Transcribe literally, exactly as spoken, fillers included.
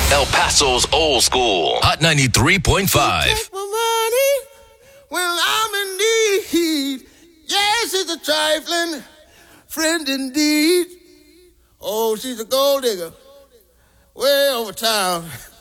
El Paso's old school. Hot ninety-three point five. Take my money when I'm in need. Yes, it's a trifling friend indeed. Oh, she's a gold digger way over town.